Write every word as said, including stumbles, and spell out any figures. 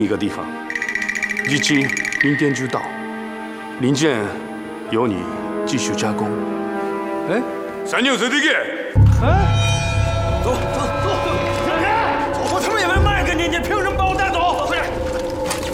一个地方，日期明天就到，零件由你继续加工。哎，三六十的给，哎，走走。